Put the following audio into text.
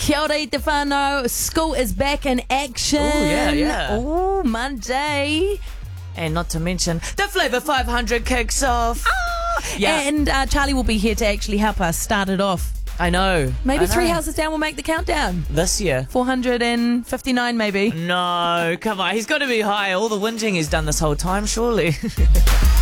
Kia ora i te whānau. School is back in action. Yeah. Ooh, Monday. And not to mention, the Flavour 500 kicks off. Yeah. And Charlie will be here to actually help us start it off. I know. Maybe I know. 3 houses down will make the countdown. This year. 459 maybe. No, come on. He's got to be high. All the whinging he's done this whole time, surely.